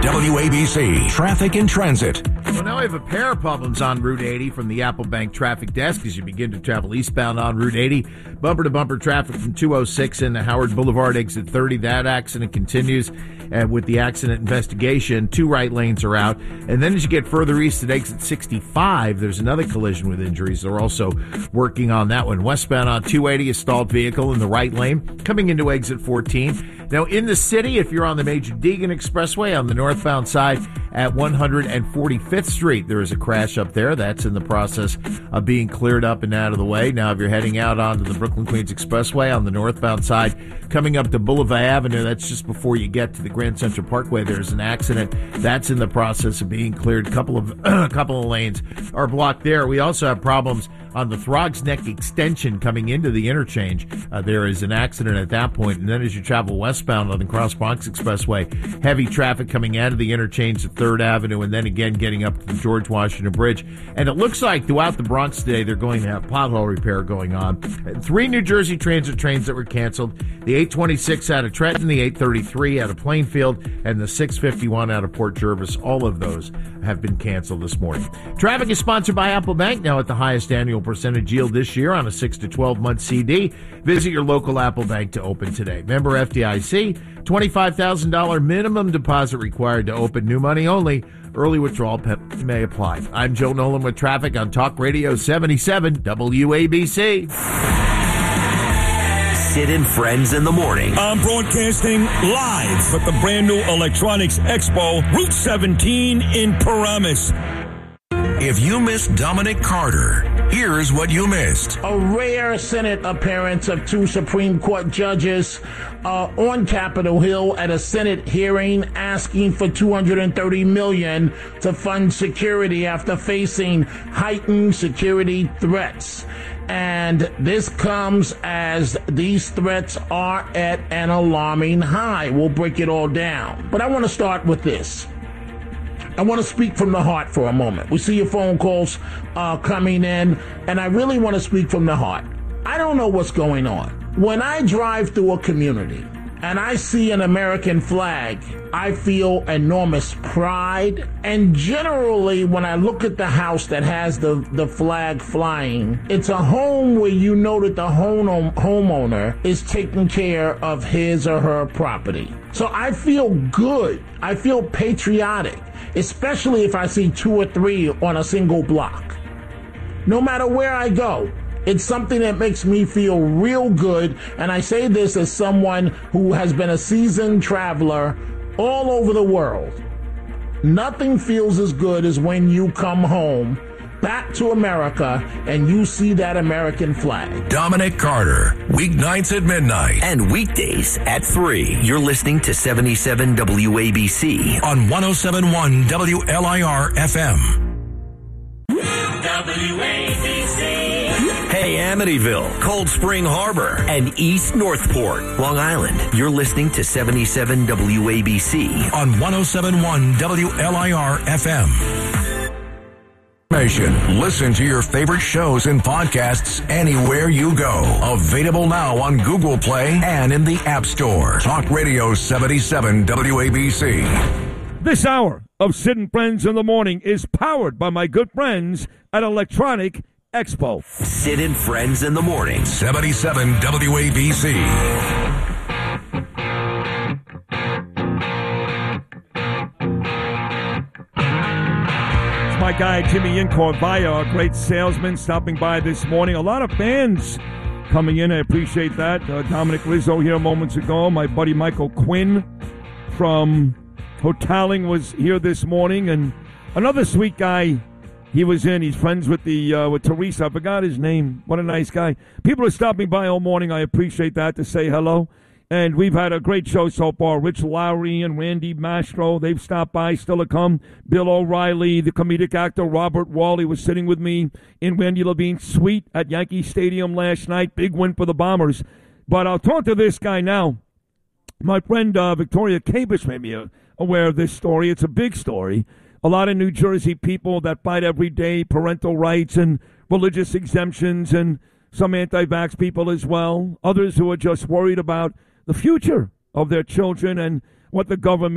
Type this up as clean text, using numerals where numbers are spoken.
WABC Traffic and Transit. Well, now we have a pair of problems on Route 80 from the Apple Bank traffic desk as you begin to travel eastbound on Route 80. Bumper-to-bumper traffic from 206 into Howard Boulevard, exit 30. That accident continues. And with the accident investigation, 2 right lanes are out. And then as you get further east at exit 65, there's another collision with injuries. They're also working on that one. Westbound on 280, a stalled vehicle in the right lane coming into exit 14. Now, in the city, if you're on the Major Deegan Expressway on the northbound side at 145th Street, there is a crash up there. That's in the process of being cleared up and out of the way. Now, if you're heading out onto the Brooklyn-Queens Expressway on the northbound side, coming up to Boulevard Avenue, that's just before you get to the Grand Central Parkway. There's an accident. That's in the process of being cleared. A couple of lanes are blocked there. We also have problems on the Throgs Neck extension coming into the interchange. There is an accident at that point. And then as you travel westbound on the Cross Bronx Expressway, heavy traffic coming out of the interchange at 3rd Avenue and then again getting up to the George Washington Bridge. And it looks like throughout the Bronx today, they're going to have pothole repair going on. 3 New Jersey Transit trains that were canceled. The 826 out of Trenton, the 833 out of Plainfield, and the 651 out of Port Jervis. All of those have been canceled this morning. Traffic is sponsored by Apple Bank, now at the highest annual percentage yield this year on a 6 to 12 month CD. Visit your local Apple Bank to open today. Member FDIC, $25,000 minimum deposit required to open. New money only. Early withdrawal may apply. I'm Joe Nolan with traffic on Talk Radio 77 WABC. Sid and Friends in the Morning. I'm broadcasting live at the brand new Electronics Expo, Route 17 in Paramus. If you missed Dominic Carter, here's what you missed. A rare Senate appearance of 2 Supreme Court judges on Capitol Hill at a Senate hearing asking for $230 million to fund security after facing heightened security threats. And this comes as these threats are at an alarming high. We'll break it all down. But I want to start with this. I want to speak from the heart for a moment. We see your phone calls coming in, and I really want to speak from the heart. I don't know what's going on. When I drive through a community and I see an American flag, I feel enormous pride. And generally, when I look at the house that has the flag flying, it's a home where you know that the homeowner is taking care of his or her property. So I feel good. I feel patriotic, especially if I see 2 or 3 on a single block. No matter where I go, it's something that makes me feel real good, and I say this as someone who has been a seasoned traveler all over the world. Nothing feels as good as when you come home, back to America, and you see that American flag. Dominic Carter, weeknights at midnight. And weekdays at 3. You're listening to 77 WABC on 107.1 WLIR FM. WABC. Hey, Amityville, Cold Spring Harbor, and East Northport, Long Island. You're listening to 77 WABC on 107.1 WLIR FM. Listen to your favorite shows and podcasts anywhere you go. Available now on Google Play and in the App Store. Talk Radio 77 WABC. This hour of Sid and Friends in the Morning is powered by my good friends at Electronic Expo. Sid and Friends in the Morning. 77 WABC. My guy Jimmy Incorvaya, a great salesman, stopping by this morning. A lot of fans coming in. I appreciate that. Dominic Rizzo here moments ago. My buddy Michael Quinn from Hotaling was here this morning, and another sweet guy. He was in. He's friends with with Teresa. I forgot his name. What a nice guy. People are stopping by all morning. I appreciate that, to say hello. And we've had a great show so far. Rich Lowry and Randy Mastro, they've stopped by, still to come. Bill O'Reilly, the comedic actor Robert Wall, he was sitting with me in Randy Levine's suite at Yankee Stadium last night. Big win for the Bombers. But I'll talk to this guy now. My friend Victoria Kabish made me aware of this story. It's a big story. A lot of New Jersey people that fight every day, parental rights and religious exemptions, and some anti-vax people as well. Others who are just worried about the future of their children and what the government